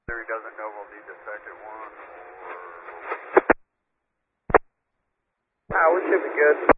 If he doesn't know, we'll need the second one. We should be good.